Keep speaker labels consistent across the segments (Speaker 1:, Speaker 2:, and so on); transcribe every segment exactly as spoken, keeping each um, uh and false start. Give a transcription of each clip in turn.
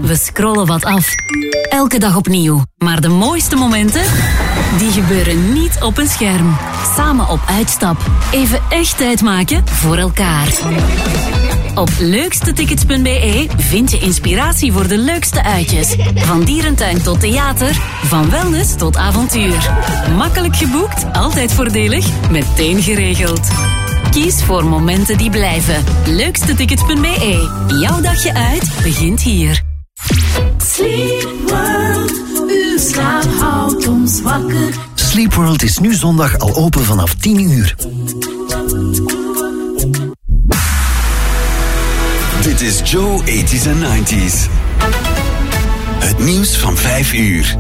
Speaker 1: We scrollen wat af. Elke dag opnieuw. Maar de mooiste momenten, die gebeuren niet op een scherm. Samen op uitstap. Even echt tijd maken voor elkaar. Op leukstetickets punt b e vind je inspiratie voor de leukste uitjes. Van dierentuin tot theater, van wellness tot avontuur. Makkelijk geboekt, altijd voordelig, meteen geregeld. Kies voor momenten die blijven. leukstetickets punt b e. Jouw dagje uit begint hier.
Speaker 2: Sleep World, uw slaap houdt ons wakker.
Speaker 3: Sleep World is nu zondag al open vanaf tien uur.
Speaker 4: Dit is Joe tachtiger en negentiger. Het nieuws van vijf uur.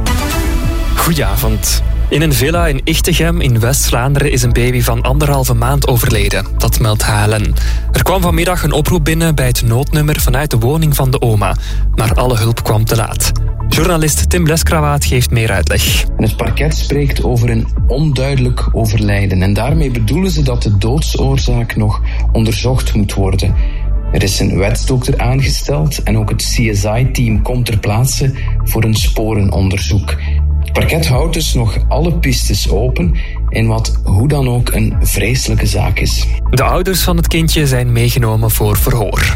Speaker 5: Goedenavond. In een villa in Ichtegem in West-Vlaanderen is een baby van anderhalve maand overleden. Dat meldt H L N. Er kwam vanmiddag een oproep binnen bij het noodnummer vanuit de woning van de oma. Maar alle hulp kwam te laat. Journalist Tim Leskrawaat geeft meer uitleg.
Speaker 6: Het parket spreekt over een onduidelijk overlijden. En daarmee bedoelen ze dat de doodsoorzaak nog onderzocht moet worden. Er is een wetsdokter aangesteld en ook het C S I-team komt ter plaatse voor een sporenonderzoek. Het parket houdt dus nog alle pistes open in wat hoe dan ook een vreselijke zaak is.
Speaker 5: De ouders van het kindje zijn meegenomen voor verhoor.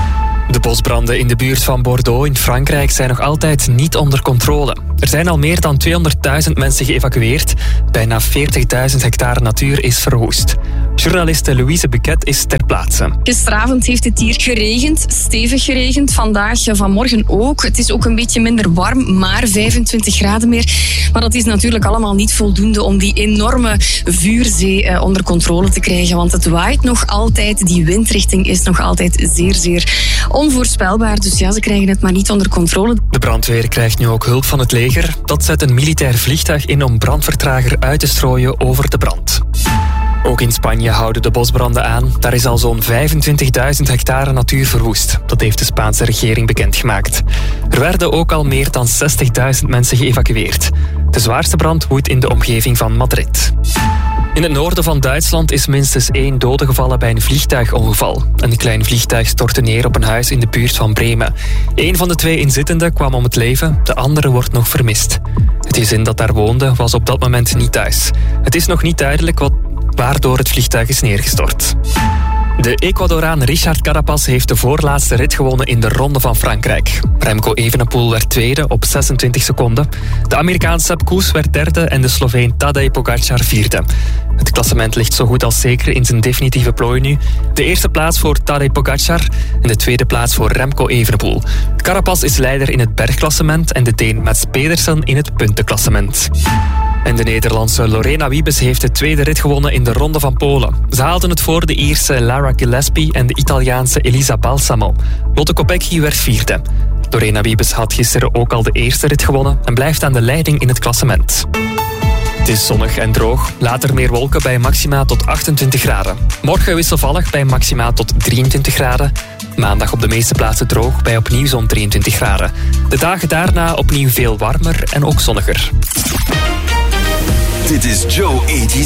Speaker 5: De bosbranden in de buurt van Bordeaux in Frankrijk zijn nog altijd niet onder controle. Er zijn al meer dan tweehonderdduizend mensen geëvacueerd. Bijna veertigduizend hectare natuur is verwoest. Journaliste Louise Buquet is ter plaatse.
Speaker 7: Gisteravond heeft het hier geregend, stevig geregend. Vandaag, vanmorgen ook. Het is ook een beetje minder warm, maar vijfentwintig graden meer. Maar dat is natuurlijk allemaal niet voldoende om die enorme vuurzee onder controle te krijgen. Want het waait nog altijd, die windrichting is nog altijd zeer, zeer onvoorspelbaar. Dus ja, ze krijgen het maar niet onder controle.
Speaker 5: De brandweer krijgt nu ook hulp van het leger. Dat zet een militair vliegtuig in om brandvertrager uit te strooien over de brand. Ook in Spanje houden de bosbranden aan. Daar is al zo'n vijfentwintigduizend hectare natuur verwoest. Dat heeft de Spaanse regering bekendgemaakt. Er werden ook al meer dan zestigduizend mensen geëvacueerd. De zwaarste brand woedt in de omgeving van Madrid. In het noorden van Duitsland is minstens één dode gevallen bij een vliegtuigongeval. Een klein vliegtuig stortte neer op een huis in de buurt van Bremen. Eén van de twee inzittenden kwam om het leven, de andere wordt nog vermist. Het gezin dat daar woonde was op dat moment niet thuis. Het is nog niet duidelijk wat, waardoor het vliegtuig is neergestort. De Ecuadoraan Richard Carapaz heeft de voorlaatste rit gewonnen in de Ronde van Frankrijk. Remco Evenepoel werd tweede op zesentwintig seconden. De Amerikaan Sepp Kuss werd derde en de Sloveen Tadej Pogacar vierde. Het klassement ligt zo goed als zeker in zijn definitieve plooi nu. De eerste plaats voor Tadej Pogacar en de tweede plaats voor Remco Evenepoel. Carapaz is leider in het bergklassement en de Deen Mats Pedersen in het puntenklassement. En de Nederlandse Lorena Wiebes heeft de tweede rit gewonnen in de Ronde van Polen. Ze haalden het voor de Ierse Lara Gillespie en de Italiaanse Elisa Balsamo. Lotte Kopecky werd vierde. Lorena Wiebes had gisteren ook al de eerste rit gewonnen en blijft aan de leiding in het klassement. Het is zonnig en droog. Later meer wolken bij maxima tot achtentwintig graden. Morgen wisselvallig bij maxima tot drieëntwintig graden. Maandag op de meeste plaatsen droog bij opnieuw zo'n drieëntwintig graden. De dagen daarna opnieuw veel warmer en ook zonniger.
Speaker 4: Dit is Joe tachtiger.